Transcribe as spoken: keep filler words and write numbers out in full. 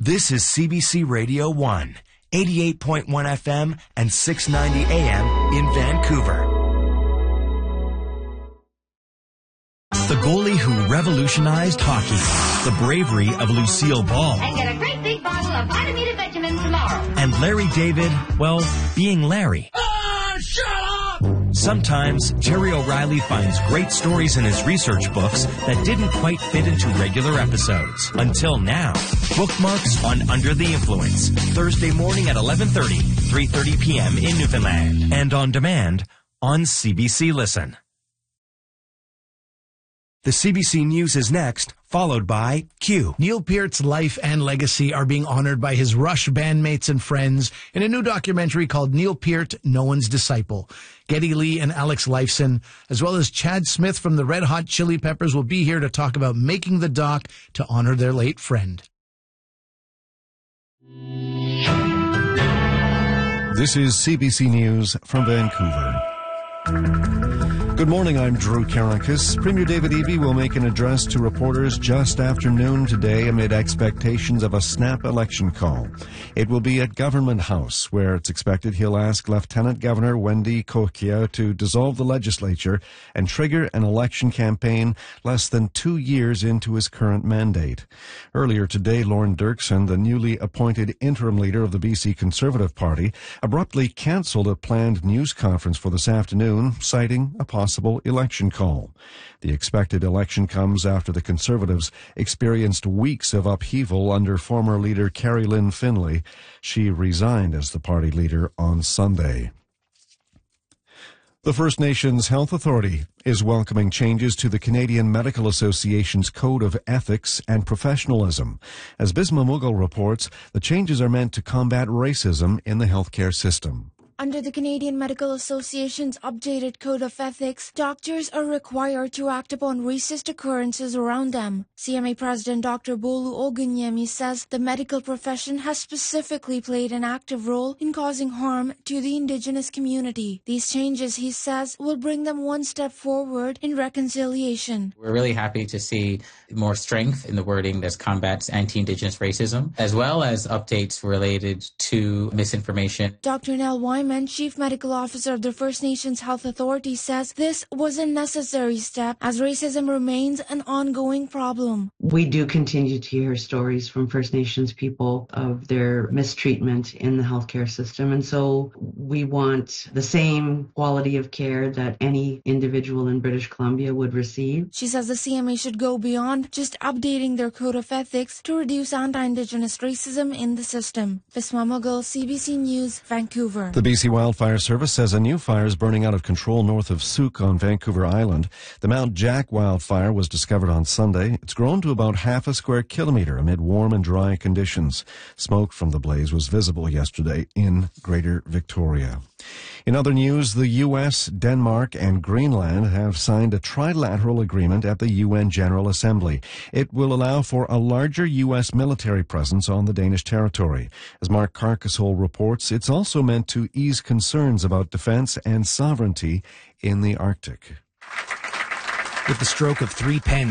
This is C B C Radio one, eighty-eight point one F M and six ninety A M in Vancouver. The goalie who revolutionized hockey, the bravery of Lucille Ball, And get a great big bottle of Vitamin Benjamin tomorrow. and Larry David, well, being Larry. Ah, shut up! Sometimes, Terry O'Reilly finds great stories in his research books that didn't quite fit into regular episodes. Until now. Bookmarks on Under the Influence. Thursday morning at eleven thirty, three thirty p m in Newfoundland. And on demand on C B C Listen. The C B C News is next, followed by Q. Neil Peart's life and legacy are being honored by his Rush bandmates and friends in a new documentary called Neil Peart, No One's Disciple. Geddy Lee and Alex Lifeson, as well as Chad Smith from the Red Hot Chili Peppers, will be here to talk about making the doc to honor their late friend. This is C B C News from Vancouver. Good morning, I'm Drew Karakis. Premier David Eby will make an address to reporters just after noon today amid expectations of a snap election call. It will be at Government House, where it's expected he'll ask Lieutenant Governor Wendy Kokia to dissolve the legislature and trigger an election campaign less than two years into his current mandate. Earlier today, Lorne Dirksen, the newly appointed interim leader of the B C Conservative Party, abruptly cancelled a planned news conference for this afternoon, citing a possible possible election call. The expected election comes after the Conservatives experienced weeks of upheaval under former leader Carrie Lynn Finlay. She resigned as the party leader on Sunday. The First Nations Health Authority is welcoming changes to the Canadian Medical Association's Code of Ethics and Professionalism. As Bisma Mughal reports, the changes are meant to combat racism in the healthcare system. Under the Canadian Medical Association's updated Code of Ethics, doctors are required to act upon racist occurrences around them. C M A President Doctor Bolu Ogunyemi says the medical profession has specifically played an active role in causing harm to the Indigenous community. These changes, he says, will bring them one step forward in reconciliation. We're really happy to see more strength in the wording that combats anti-Indigenous racism, as well as updates related to misinformation. Doctor Nell Wyman, Chief Medical Officer of the First Nations Health Authority, says this was a necessary step as racism remains an ongoing problem. We do continue to hear stories from First Nations people of their mistreatment in the healthcare system, and so we want the same quality of care that any individual in British Columbia would receive. She says the C M A should go beyond just updating their Code of Ethics to reduce anti-Indigenous racism in the system. Bisma Mughal, C B C News, Vancouver. The B C Wildfire Service says a new fire is burning out of control north of Souk on Vancouver Island. The Mount Jack wildfire was discovered on Sunday. It's grown to about half a square kilometre amid warm and dry conditions. Smoke from the blaze was visible yesterday in Greater Victoria. In other news, the U S, Denmark, and Greenland have signed a trilateral agreement at the U N General Assembly. It will allow for a larger U S military presence on the Danish territory. As Mark Carcassole reports, it's also meant to ease concerns about defense and sovereignty in the Arctic. With the stroke of three pens